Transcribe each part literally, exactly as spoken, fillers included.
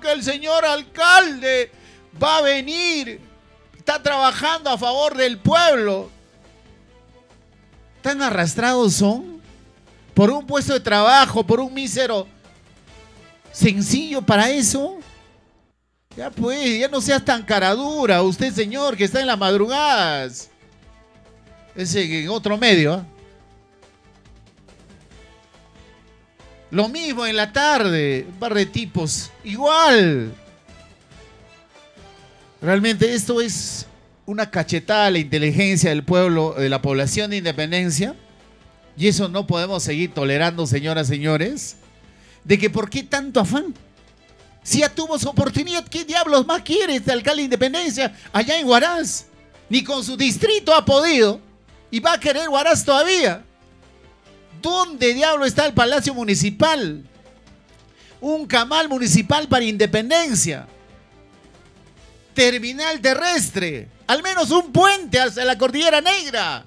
que el señor alcalde va a venir, está trabajando a favor del pueblo. ¿Tan arrastrados son? Por un puesto de trabajo, por un mísero sencillo para eso. Ya pues, ya no seas tan caradura, usted señor que está en las madrugadas. Ese en otro medio, ¿eh? Lo mismo en la tarde, un par de tipos, igual. Realmente esto es una cachetada a la inteligencia del pueblo, de la población de Independencia. Y eso no podemos seguir tolerando, señoras, señores. De que ¿por qué tanto afán? Si ya tuvo su oportunidad, ¿qué diablos más quiere este alcalde de Independencia allá en Huaraz? Ni con su distrito ha podido. Y va a querer Huaraz todavía. ¿Dónde diablo está el Palacio Municipal? Un camal municipal para Independencia. Terminal terrestre. Al menos un puente hacia la Cordillera Negra.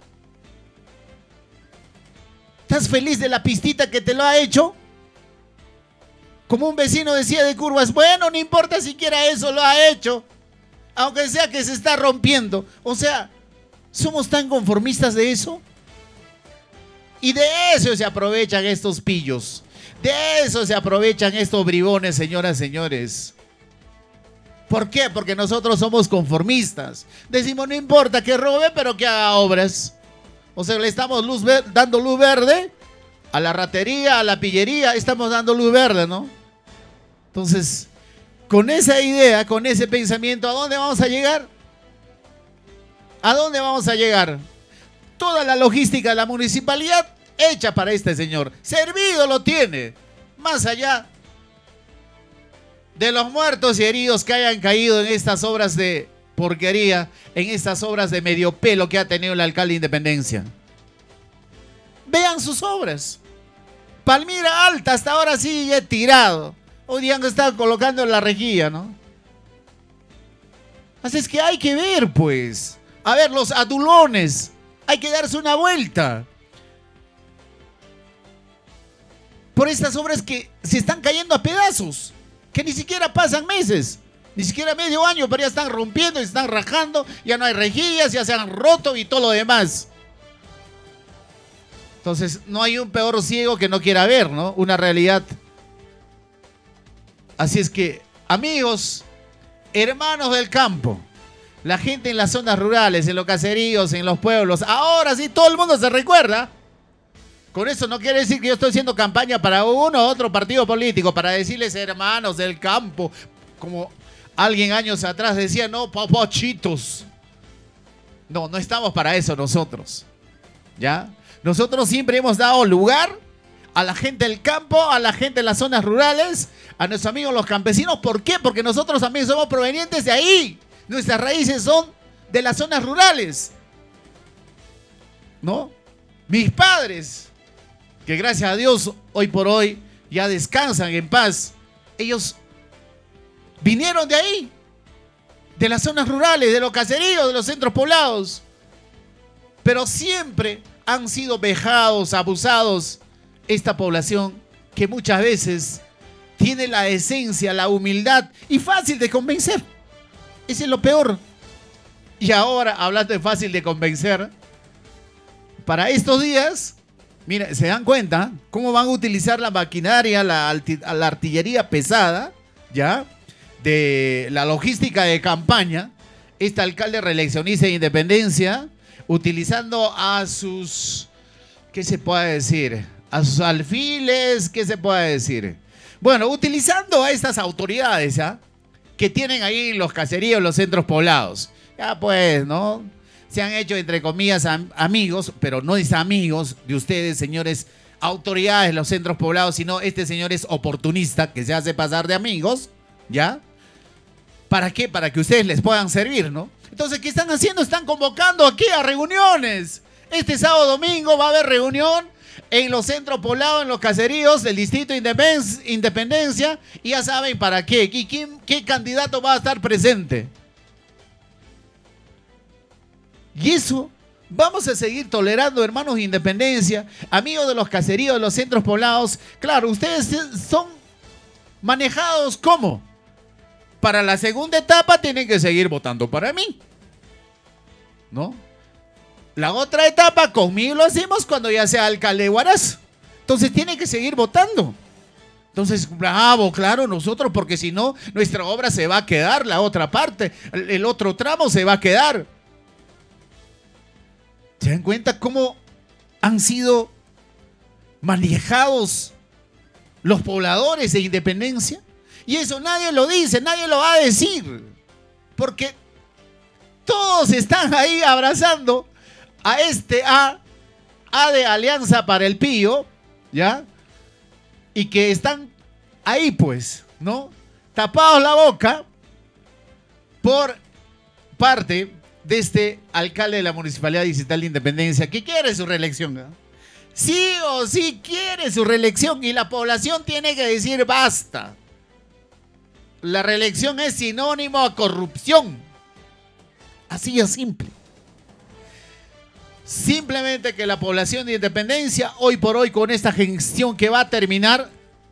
¿Estás feliz de la pistita que te lo ha hecho? Como un vecino decía de Curvas, bueno, no importa siquiera eso, lo ha hecho. Aunque sea que se está rompiendo. O sea, ¿somos tan conformistas de eso? Y de eso se aprovechan estos pillos. De eso se aprovechan estos bribones, señoras, señores. ¿Por qué? Porque nosotros somos conformistas. Decimos, no importa que robe, pero que haga obras. O sea, le estamos luz dando luz verde a la ratería, a la pillería, estamos dando luz verde, ¿no? Entonces, con esa idea, con ese pensamiento, ¿a dónde vamos a llegar? ¿A dónde vamos a llegar? Toda la logística de la municipalidad hecha para este señor. Servido lo tiene. Más allá de los muertos y heridos que hayan caído en estas obras de porquería, en estas obras de medio pelo que ha tenido el alcalde de Independencia. Vean sus obras. Palmira Alta hasta ahora sigue tirado. Hoy día han estado colocando en la rejilla, ¿no? Así es que hay que ver, pues. A ver, los adulones. Hay que darse una vuelta. Por estas obras que se están cayendo a pedazos. Que ni siquiera pasan meses. Ni siquiera medio año, pero ya están rompiendo, y están rajando. Ya no hay rejillas, ya se han roto y todo lo demás. Entonces, no hay un peor ciego que no quiera ver, ¿no? Una realidad. Así es que, amigos, hermanos del campo, la gente en las zonas rurales, en los caseríos, en los pueblos, ahora sí todo el mundo se recuerda. Con eso no quiere decir que yo estoy haciendo campaña para uno u otro partido político, para decirles hermanos del campo, como alguien años atrás decía, no, papachitos. No, no estamos para eso nosotros, ¿ya? Nosotros siempre hemos dado lugar a la gente del campo, a la gente de las zonas rurales, a nuestros amigos los campesinos. ¿Por qué? Porque nosotros también somos provenientes de ahí. Nuestras raíces son de las zonas rurales, ¿no? Mis padres, que gracias a Dios hoy por hoy ya descansan en paz, ellos vinieron de ahí, de las zonas rurales, de los caseríos, de los centros poblados, pero siempre han sido vejados, abusados, esta población que muchas veces tiene la esencia, la humildad y fácil de convencer. Ese es lo peor. Y ahora, hablando de fácil de convencer, para estos días, mira, se dan cuenta cómo van a utilizar la maquinaria, la, la artillería pesada, ¿ya? De la logística de campaña, este alcalde reeleccionista de Independencia, utilizando a sus, ¿qué se puede decir? A sus alfiles, ¿qué se puede decir? Bueno, utilizando a estas autoridades, ¿ah? Que tienen ahí los caseríos, los centros poblados. Ya pues, ¿no? Se han hecho, entre comillas, am amigos, pero no es amigos de ustedes, señores autoridades de los centros poblados, sino este señor es oportunista, que se hace pasar de amigos, ¿ya? ¿Para qué? Para que ustedes les puedan servir, ¿no? Entonces, ¿qué están haciendo? Están convocando aquí a reuniones. Este sábado domingo va a haber reunión en los centros poblados, en los caseríos del distrito Independencia, y ya saben para qué, y quién, qué candidato va a estar presente. Y eso vamos a seguir tolerando, hermanos de Independencia, amigos de los caseríos, de los centros poblados. Claro, ustedes son manejados ¿cómo? para la segunda etapa tienen que seguir votando para mí, ¿no? La otra etapa conmigo lo hacemos cuando ya sea alcalde de Huaraz. Entonces tienen que seguir votando. Entonces, bravo, claro, nosotros, porque si no, nuestra obra se va a quedar, la otra parte, el, el otro tramo se va a quedar. ¿Se dan cuenta cómo han sido manejados los pobladores de Independencia? Y eso nadie lo dice, nadie lo va a decir, porque todos están ahí abrazando a este A, A de Alianza para el Pío, ¿ya? Y que están ahí, pues, ¿no? Tapados la boca por parte de este alcalde de la Municipalidad Distrital de Independencia, que quiere su reelección, ¿no? Sí o sí quiere su reelección, y la población tiene que decir basta. La reelección es sinónimo a corrupción. Así de simple. Simplemente que la población de Independencia, hoy por hoy, con esta gestión que va a terminar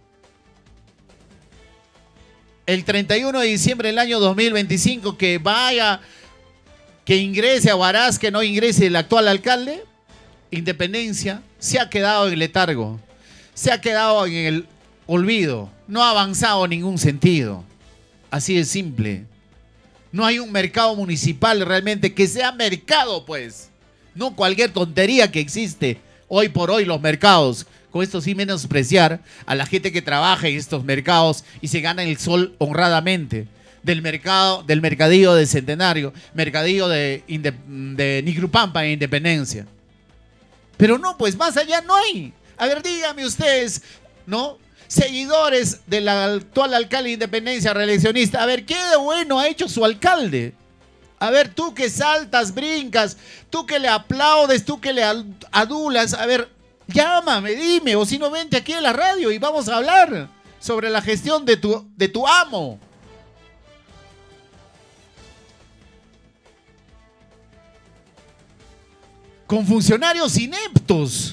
el treinta y uno de diciembre del año dos mil veinticinco, que vaya, que ingrese a Huaraz, que no ingrese el actual alcalde, Independencia se ha quedado en el letargo, se ha quedado en el olvido, no ha avanzado en ningún sentido. Así de simple. No hay un mercado municipal realmente que sea mercado, pues. No cualquier tontería que existe hoy por hoy los mercados. Con esto sí menospreciar a la gente que trabaja en estos mercados y se gana el sol honradamente. Del mercado, del mercadillo de Centenario, mercadillo de, de, de Nicrupampa en Independencia. Pero no, pues más allá no hay. A ver, díganme ustedes, ¿no? Seguidores del actual alcalde de Independencia, reeleccionista. A ver, ¿qué de bueno ha hecho su alcalde? A ver, tú que saltas, brincas, tú que le aplaudes, tú que le adulas. A ver, llámame, dime, o si no, vente aquí a la radio y vamos a hablar sobre la gestión de tu, de tu amo. Con funcionarios ineptos.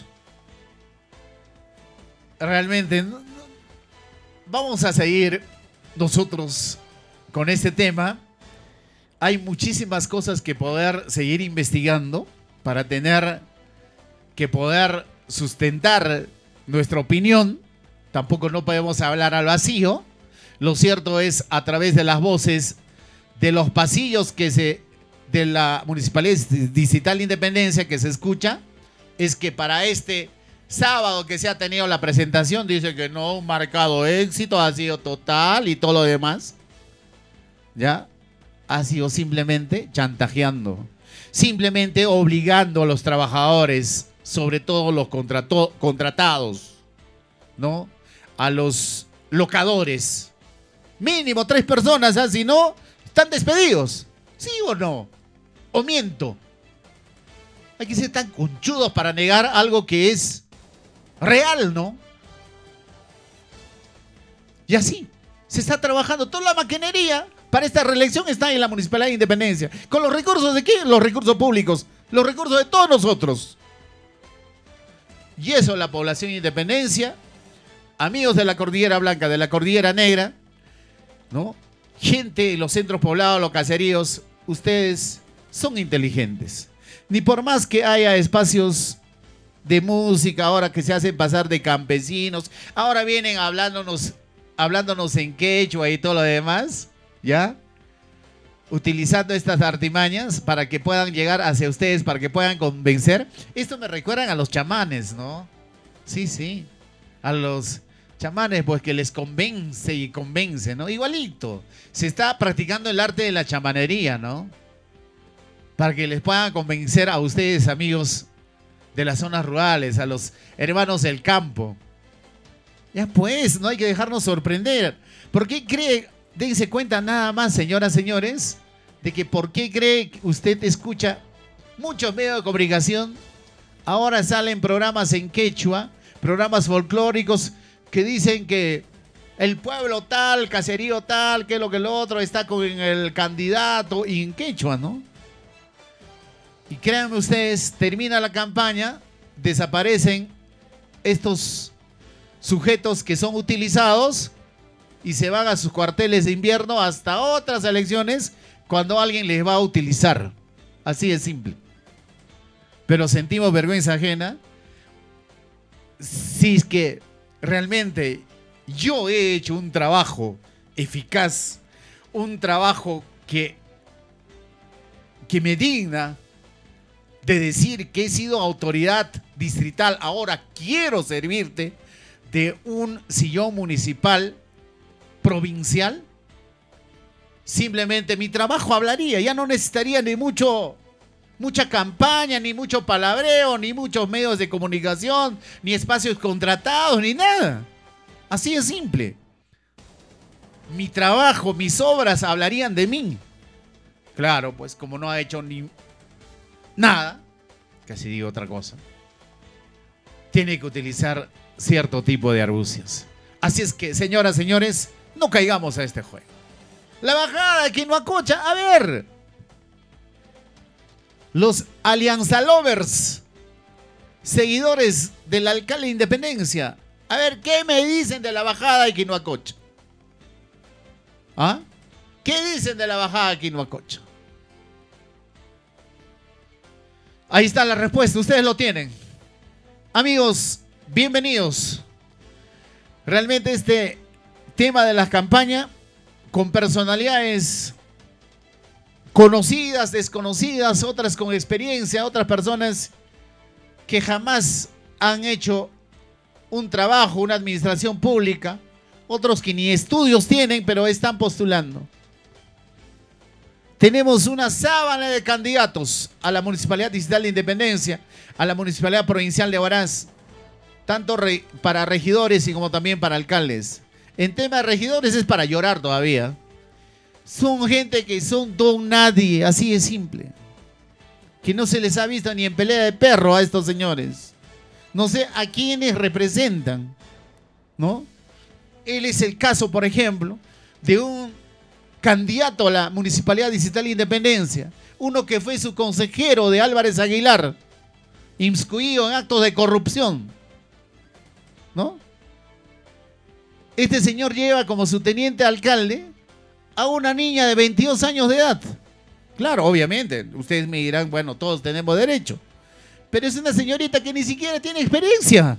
Realmente, no, no, vamos a seguir nosotros con este tema. Hay muchísimas cosas que poder seguir investigando para tener que poder sustentar nuestra opinión. Tampoco no podemos hablar al vacío. Lo cierto es, a través de las voces de los pasillos que se de la Municipalidad Distrital de Independencia que se escucha, es que para este sábado que se ha tenido la presentación, dice que no, un marcado éxito, ha sido total y todo lo demás, ¿ya? Ha sido simplemente chantajeando, simplemente obligando a los trabajadores, sobre todo los contrato- contratados, ¿no? A los locadores, mínimo tres personas, ¿eh? Si no, están despedidos. ¿Sí o no? ¿O miento? Hay que ser tan conchudos para negar algo que es real, ¿no? Y así se está trabajando. Toda la maquinería para esta reelección está en la Municipalidad de Independencia. ¿Con los recursos de quién? Los recursos públicos. Los recursos de todos nosotros. Y eso la población de Independencia, amigos de la Cordillera Blanca, de la Cordillera Negra, ¿no? Gente en los centros poblados, los caseríos, ustedes son inteligentes. Ni por más que haya espacios de música ahora que se hacen pasar de campesinos, ahora vienen hablándonos, hablándonos en quechua y todo lo demás, ¿ya? Utilizando estas artimañas para que puedan llegar hacia ustedes, para que puedan convencer. Esto me recuerdan a los chamanes, ¿no? Sí, sí, a los chamanes, pues que les convence y convence, ¿no? Igualito, se está practicando el arte de la chamanería, ¿no? Para que les puedan convencer a ustedes, amigos de las zonas rurales, a los hermanos del campo. Ya pues, no hay que dejarnos sorprender. ¿Por qué cree, dense cuenta nada más, señoras, señores, de que por qué cree que usted escucha muchos medios de comunicación? Ahora salen programas en quechua, programas folclóricos, que dicen que el pueblo tal, caserío tal, que lo que lo otro, está con el candidato, y en quechua, ¿no? Y créanme ustedes, termina la campaña, desaparecen estos sujetos que son utilizados y se van a sus cuarteles de invierno hasta otras elecciones cuando alguien les va a utilizar. Así de simple. Pero sentimos vergüenza ajena si es que realmente yo he hecho un trabajo eficaz, un trabajo que, que me digna de decir que he sido autoridad distrital, ahora quiero servirte de un sillón municipal provincial. Simplemente mi trabajo hablaría, ya no necesitaría ni mucho, mucha campaña, ni mucho palabreo, ni muchos medios de comunicación, ni espacios contratados, ni nada. Así de simple. Mi trabajo, mis obras hablarían de mí. Claro, pues como no ha hecho ni nada, casi digo otra cosa, tiene que utilizar cierto tipo de argucias. Así es que, señoras, señores, no caigamos a este juego. La bajada de Quinoacocha, a ver, los Alianza Lovers, seguidores del alcalde de Independencia, a ver, ¿qué me dicen de la bajada de Quinoacocha? ¿Ah? ¿Qué dicen de la bajada de Quinoacocha? Ahí está la respuesta, ustedes lo tienen. Amigos, bienvenidos. Realmente este tema de las campañas con personalidades conocidas, desconocidas, otras con experiencia, otras personas que jamás han hecho un trabajo, una administración pública, otros que ni estudios tienen, pero están postulando. Tenemos una sábana de candidatos a la Municipalidad Distrital de Independencia, a la Municipalidad Provincial de Huaraz, tanto re, para regidores y como también para alcaldes. En tema de regidores es para llorar todavía. Son gente que son don nadie, así de simple. Que no se les ha visto ni en pelea de perro a estos señores. No sé a quiénes representan, ¿no? Él es el caso, por ejemplo, de un candidato a la Municipalidad Distrital de Independencia, uno que fue su consejero de Álvarez Aguilar, inmiscuido en actos de corrupción, ¿no? Este señor lleva como su teniente alcalde a una niña de veintidós años de edad. Claro, obviamente, ustedes me dirán, bueno, todos tenemos derecho, pero es una señorita que ni siquiera tiene experiencia.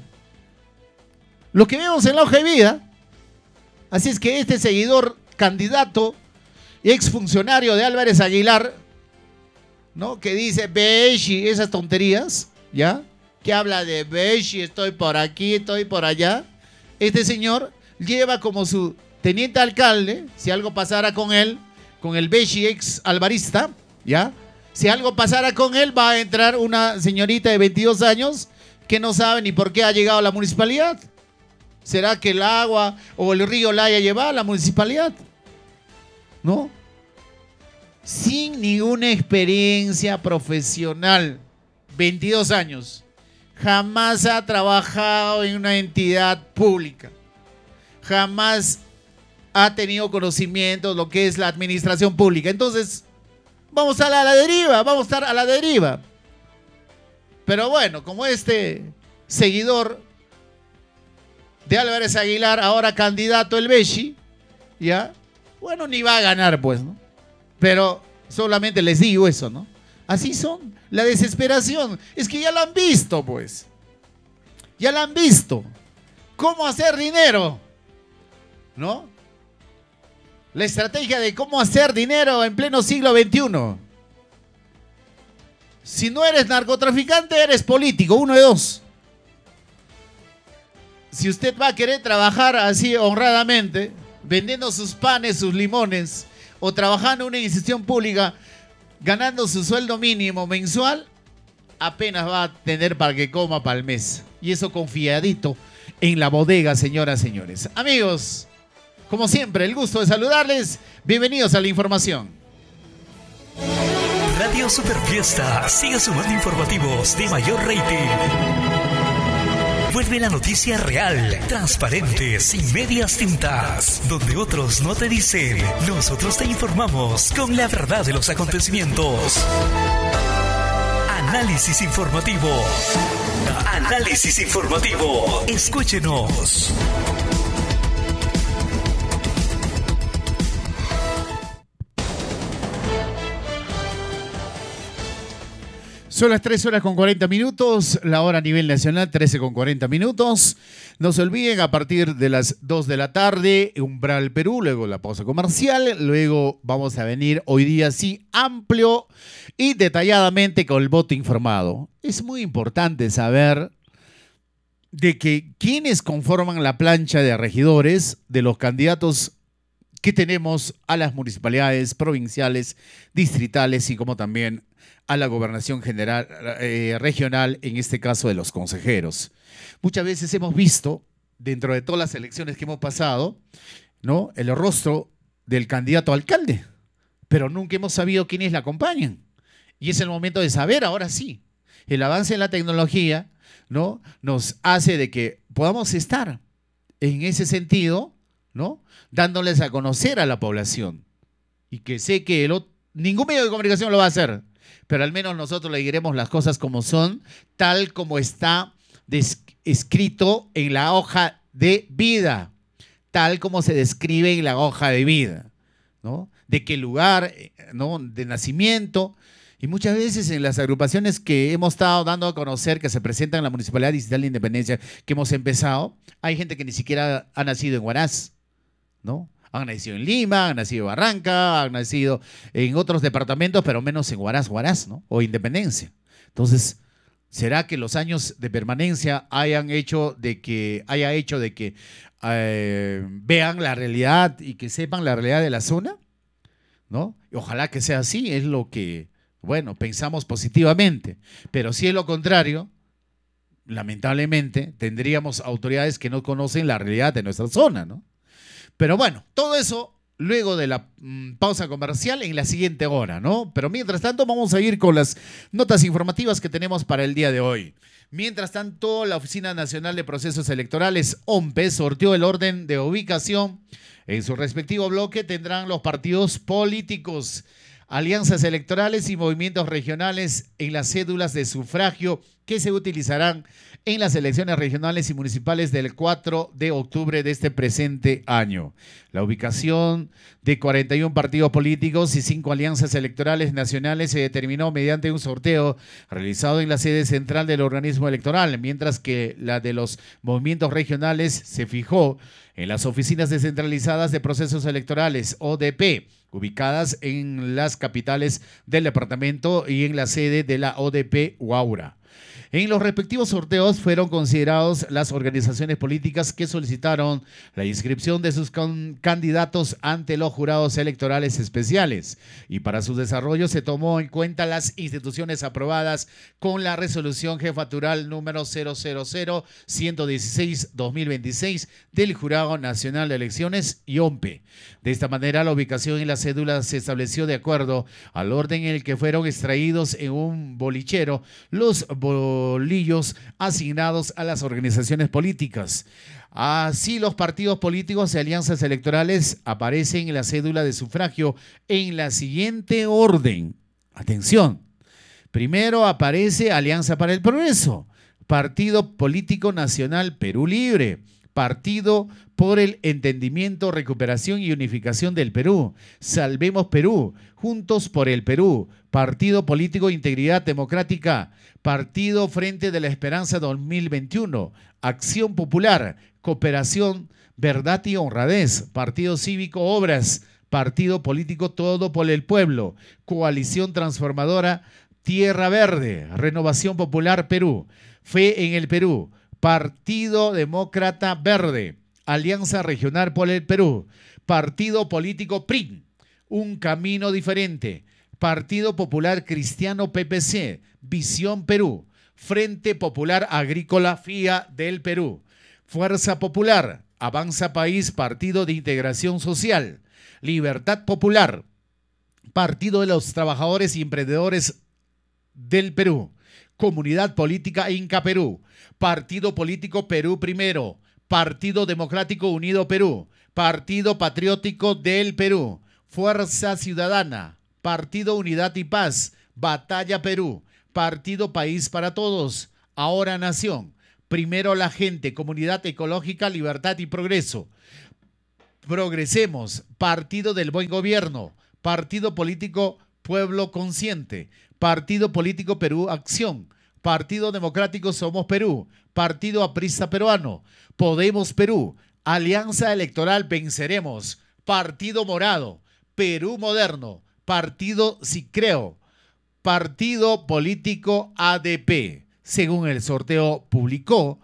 Lo que vemos en la hoja de vida. Así es que este seguidor, candidato y exfuncionario de Álvarez Aguilar, ¿no? Que dice Beshi, esas tonterías, ¿ya? Que habla de Beshi, estoy por aquí, estoy por allá. Este señor lleva como su teniente alcalde, si algo pasara con él, con el Beshi ex alvarista, ¿ya? Si algo pasara con él, va a entrar una señorita de veintidós años que no sabe ni por qué ha llegado a la municipalidad. ¿Será que el agua o el río la haya llevado a la municipalidad? ¿No? Sin ninguna experiencia profesional, veintidós años. Jamás ha trabajado en una entidad pública. Jamás ha tenido conocimiento de lo que es la administración pública. Entonces, vamos a la, a la deriva, vamos a estar a la deriva. Pero bueno, como este seguidor de Álvarez Aguilar, ahora candidato el Beshi, ¿ya? Bueno, ni va a ganar, pues, ¿no? Pero solamente les digo eso, ¿no? Así son, la desesperación. Es que ya lo han visto, pues. Ya lo han visto. ¿Cómo hacer dinero? ¿No? La estrategia de cómo hacer dinero en pleno siglo veintiuno. Si no eres narcotraficante, eres político, uno de dos. Si usted va a querer trabajar así honradamente, vendiendo sus panes, sus limones, o trabajando en una institución pública, ganando su sueldo mínimo mensual, apenas va a tener para que coma para el mes. Y eso confiadito en la bodega, señoras y señores. Amigos, como siempre, el gusto de saludarles. Bienvenidos a la información. Radio Superfiesta sigue sumando informativos de mayor rating. Vuelve la noticia real, transparente, sin medias tintas. Donde otros no te dicen, nosotros te informamos con la verdad de los acontecimientos. Análisis informativo. Análisis informativo. Escúchenos. Son las tres horas con cuarenta minutos, la hora a nivel nacional, trece con cuarenta minutos. No se olviden, a partir de las dos de la tarde, Umbral Perú, luego la pausa comercial, luego vamos a venir hoy día sí amplio y detalladamente con el voto informado. Es muy importante saber de que quienes conforman la plancha de regidores de los candidatos que tenemos a las municipalidades provinciales, distritales y como también a la gobernación general, eh, regional, en este caso de los consejeros. Muchas veces hemos visto, dentro de todas las elecciones que hemos pasado, ¿no?, el rostro del candidato a alcalde, pero nunca hemos sabido quiénes la acompañan. Y es el momento de saber, ahora sí. El avance en la tecnología, ¿no?, nos hace de que podamos estar en ese sentido, ¿no?, dándoles a conocer a la población. Y que sé que el, ningún medio de comunicación lo va a hacer, pero al menos nosotros le diremos las cosas como son, tal como está escrito en la hoja de vida, tal como se describe en la hoja de vida, ¿no?, de qué lugar, ¿no?, de nacimiento. Y muchas veces en las agrupaciones que hemos estado dando a conocer, que se presentan en la Municipalidad Distrital de Independencia, que hemos empezado, hay gente que ni siquiera ha nacido en Huaraz, ¿no? Han nacido en Lima, han nacido en Barranca, han nacido en otros departamentos, pero menos en Huaraz, Huaraz, ¿no?, o Independencia. Entonces, ¿será que los años de permanencia hayan hecho de que, haya hecho de que eh, vean la realidad y que sepan la realidad de la zona? ¿No? Y ojalá que sea así, es lo que, bueno, pensamos positivamente. Pero si es lo contrario, lamentablemente tendríamos autoridades que no conocen la realidad de nuestra zona, ¿no? Pero bueno, todo eso luego de la mmm, pausa comercial en la siguiente hora, ¿no? Pero mientras tanto vamos a ir con las notas informativas que tenemos para el día de hoy. Mientras tanto, la Oficina Nacional de Procesos Electorales, OMPE, sorteó el orden de ubicación. En su respectivo bloque tendrán los partidos políticos, alianzas electorales y movimientos regionales en las cédulas de sufragio que se utilizarán en las elecciones regionales y municipales del cuatro de octubre de este presente año. La ubicación de cuarenta y uno partidos políticos y cinco alianzas electorales nacionales se determinó mediante un sorteo realizado en la sede central del organismo electoral, mientras que la de los movimientos regionales se fijó en las oficinas descentralizadas de procesos electorales, O D P, ubicadas en las capitales del departamento y en la sede de la O D P Huaura. En los respectivos sorteos fueron considerados las organizaciones políticas que solicitaron la inscripción de sus candidatos ante los jurados electorales especiales, y para su desarrollo se tomó en cuenta las instituciones aprobadas con la resolución jefatural número cero cero cero ciento dieciséis guión dos mil veintiséis del Jurado Nacional de Elecciones y OMPE. De esta manera, la ubicación en la cédula se estableció de acuerdo al orden en el que fueron extraídos en un bolichero los bolillos asignados a las organizaciones políticas. Así, los partidos políticos y alianzas electorales aparecen en la cédula de sufragio en la siguiente orden. Atención. Primero aparece Alianza para el Progreso, Partido Político Nacional Perú Libre, Partido por el Entendimiento, Recuperación y Unificación del Perú, Salvemos Perú, Juntos por el Perú, Partido Político Integridad Democrática, Partido Frente de la Esperanza dos mil veintiuno, Acción Popular, Cooperación, Verdad y Honradez, Partido Cívico Obras, Partido Político Todo por el Pueblo, Coalición Transformadora, Tierra Verde, Renovación Popular Perú, Fe en el Perú, Partido Demócrata Verde, Alianza Regional por el Perú, Partido Político P R I, Un Camino Diferente, Partido Popular Cristiano P P C, Visión Perú, Frente Popular Agrícola F I A del Perú, Fuerza Popular, Avanza País, Partido de Integración Social, Libertad Popular, Partido de los Trabajadores y Emprendedores del Perú, Comunidad Política Inca Perú, Partido Político Perú Primero, Partido Democrático Unido Perú, Partido Patriótico del Perú, Fuerza Ciudadana, Partido Unidad y Paz, Batalla Perú, Partido País para Todos, Ahora Nación, Primero la Gente, Comunidad Ecológica, Libertad y Progreso, Progresemos, Partido del Buen Gobierno, Partido Político Pueblo Consciente, Partido Político Perú Acción, Partido Democrático Somos Perú, Partido Aprista Peruano, Podemos Perú, Alianza Electoral Venceremos, Partido Morado, Perú Moderno, Partido Sicreo, Partido Político A D P. Según el sorteo publicó,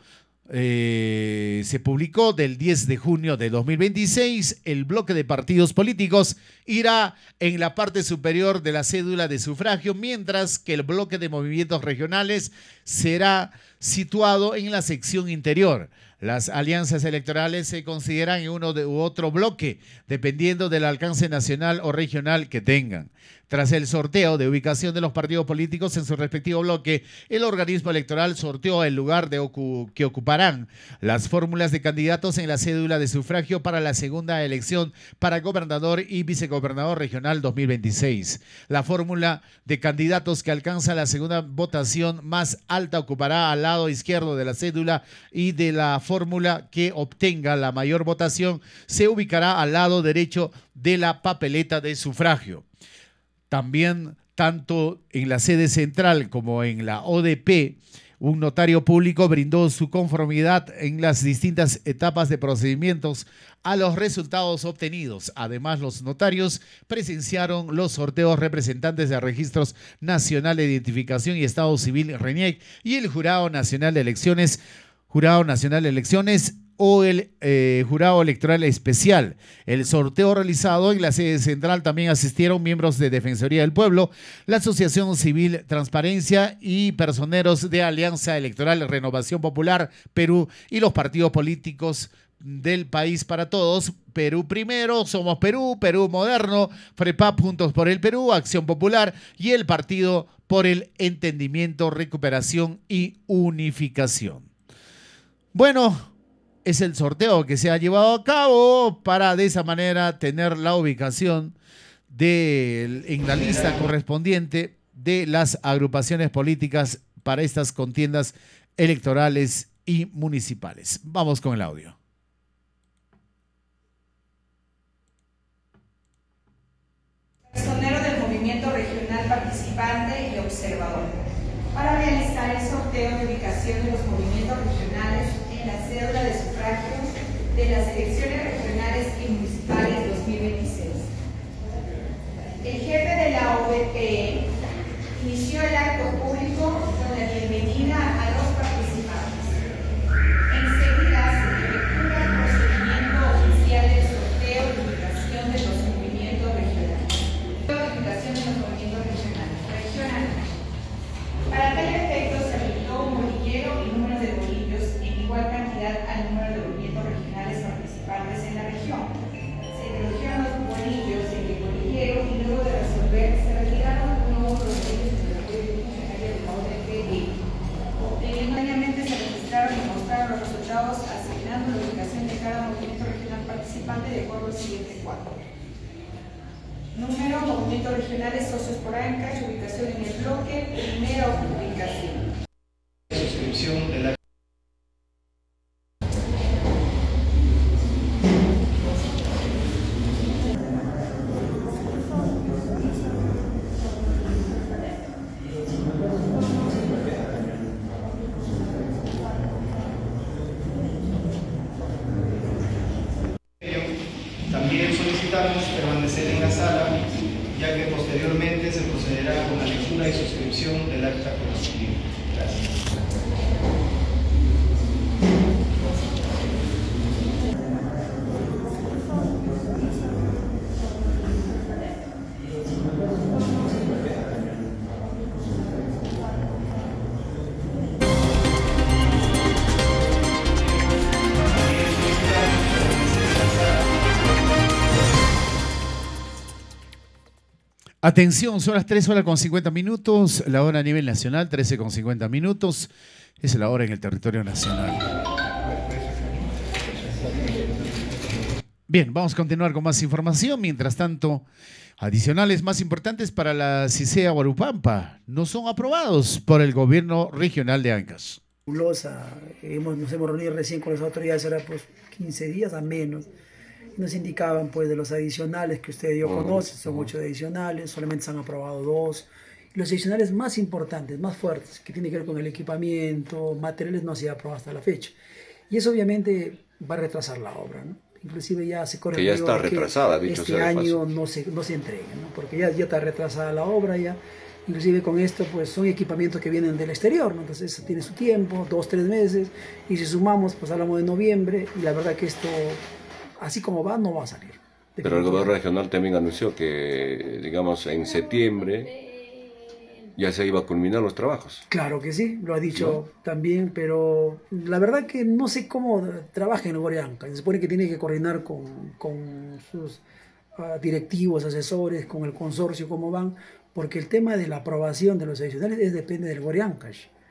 eh, se publicó del diez de junio de dos mil veintiséis, el bloque de partidos políticos irá en la parte superior de la cédula de sufragio, mientras que el bloque de movimientos regionales será situado en la sección interior. Las alianzas electorales se consideran en uno u otro bloque, dependiendo del alcance nacional o regional que tengan. Tras el sorteo de ubicación de los partidos políticos en su respectivo bloque, el organismo electoral sorteó el lugar de ocu que ocuparán las fórmulas de candidatos en la cédula de sufragio para la segunda elección para gobernador y vicegobernador regional dos mil veintiséis. La fórmula de candidatos que alcanza la segunda votación más alta ocupará al lado izquierdo de la cédula, y de la fórmula que obtenga la mayor votación se ubicará al lado derecho de la papeleta de sufragio. También, tanto en la sede central como en la O D P, un notario público brindó su conformidad en las distintas etapas de procedimientos a los resultados obtenidos. Además, los notarios presenciaron los sorteos representantes de Registros Nacional de Identificación y Estado Civil, RENIEC, y el Jurado Nacional de Elecciones, Jurado Nacional de Elecciones, o el eh, Jurado Electoral Especial. El sorteo realizado en la sede central también asistieron miembros de Defensoría del Pueblo, la Asociación Civil Transparencia y personeros de Alianza Electoral Renovación Popular Perú y los partidos políticos del País para Todos, Perú Primero, Somos Perú, Perú Moderno, FREPAP, Juntos por el Perú, Acción Popular y el Partido por el Entendimiento, Recuperación y Unificación. Bueno, es el sorteo que se ha llevado a cabo para de esa manera tener la ubicación de, en la lista correspondiente de las agrupaciones políticas para estas contiendas electorales y municipales. Vamos con el audio. Personero del movimiento regional participante y observador, para realizar el sorteo de ubicación de los movimientos regionales en la cédula de sufragio de las elecciones regionales y municipales dos mil veintiséis. El jefe de la O V P inició el acto público con la bienvenida a los participantes. Enseguida se efectúa el procedimiento oficial del sorteo de ubicación de los movimientos regionales. Ubicación de los movimientos regionales. Regional. Para tal efecto se habilitó un bolillero y número de bolillos en igual cantidad al número de movimientos regionales participantes en la región. Se introdujeron los bolillos en el bolillero y luego de resolver se retiraron uno u otro de ellos en el apoyo funcionario de la O D P. Simultáneamente se registraron y mostraron los resultados asignando la ubicación de cada movimiento regional participante de acuerdo al siguiente cuadro. Número, movimientos regionales, socios por ANCACH, ubicación en el bloque, primera ubicación. Suscripción de la También solicitamos permanecer en la sala, ya que posteriormente se procederá con la lectura y suscripción del acta correspondiente. Gracias. Atención, son las tres horas con cincuenta minutos, la hora a nivel nacional, trece con cincuenta minutos, es la hora en el territorio nacional. Bien, vamos a continuar con más información. Mientras tanto, adicionales más importantes para la CICEA Huarupampa no son aprobados por el gobierno regional de Ancash. Hemos, nos hemos reunido recién con las autoridades, ahora pues quince días a menos. Nos indicaban pues de los adicionales que usted y yo Uh-huh. conocen, son Uh-huh. ocho adicionales, solamente se han aprobado dos. Los adicionales más importantes, más fuertes, que tienen que ver con el equipamiento, materiales, no se ha aprobado hasta la fecha. Y eso obviamente va a retrasar la obra, ¿no? Inclusive ya se corre Que ya el riesgo está de que retrasada, dicho este sea de año paso. no se, no se entregue, ¿no? Porque ya, ya está retrasada la obra, ya. Inclusive con esto, pues son equipamientos que vienen del exterior, ¿no? Entonces eso tiene su tiempo, dos, tres meses, y si sumamos, pues hablamos de noviembre, y la verdad que esto, así como va, no va a salir. Pero el gobierno regional también anunció que, digamos, en septiembre ya se iba a culminar los trabajos. Claro que sí, lo ha dicho también, pero la verdad que no sé cómo trabaja en el Guarianca. Se supone que tiene que coordinar con, con sus uh, directivos, asesores, con el consorcio, cómo van, porque el tema de la aprobación de los adicionales es, depende del Guarianca.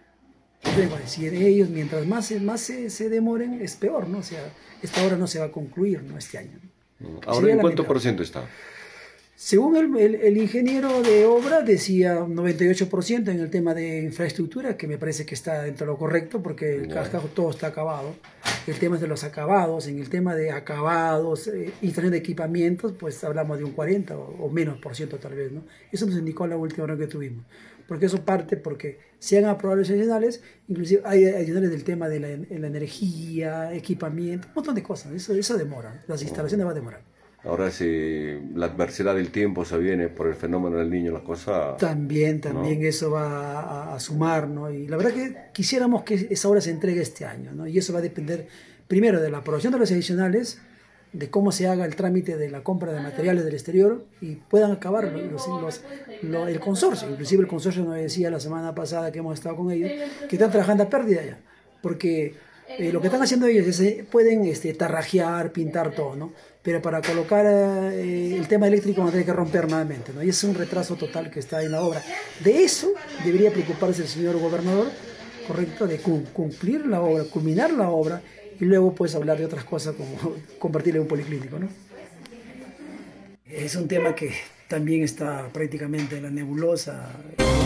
Si ellos, mientras más, se, más se, se demoren, es peor, ¿no? O sea, esta obra no se va a concluir, ¿no? Este año. Ahora, Sería ¿en cuánto lamentable. por ciento está? Según el, el, el ingeniero de obra decía noventa y ocho por ciento en el tema de infraestructura, que me parece que está dentro de lo correcto porque el cascajo todo está acabado. El tema es de los acabados, en el tema de acabados, eh, instalación de equipamientos, pues hablamos de un cuarenta o, o menos por ciento tal vez, ¿no? Eso nos indicó la última reunión que tuvimos. Porque eso parte porque se han aprobado los adicionales, inclusive hay adicionales del tema de la, la energía, equipamiento, un montón de cosas. Eso, eso demora, las instalaciones va a demorar. Ahora si la adversidad del tiempo se viene por el fenómeno del niño, la cosa... También, también ¿no? eso va a, a sumar, ¿no? Y la verdad que quisiéramos que esa obra se entregue este año, ¿no? Y eso va a depender primero de la aprobación de los adicionales, de cómo se haga el trámite de la compra de materiales del exterior y puedan acabar los, los, los, el consorcio. Inclusive el consorcio nos decía la semana pasada que hemos estado con ellos que están trabajando a pérdida ya, porque eh, lo que están haciendo ellos es eh, pueden este, tarrajear, pintar todo, ¿no? Pero para colocar eh, el tema eléctrico van a tener que romper nuevamente, ¿no? Y es un retraso total que está en la obra. De eso debería preocuparse el señor gobernador, correcto, de cu cumplir la obra, culminar la obra y luego pues hablar de otras cosas como convertirle en un policlínico, ¿no? Es un tema que también está prácticamente en la nebulosa.